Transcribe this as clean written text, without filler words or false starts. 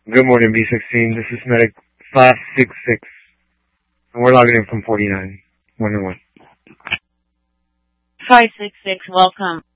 Good morning, B16. This is Medic 566. And we're logging in from 49. 1-1. 566, welcome.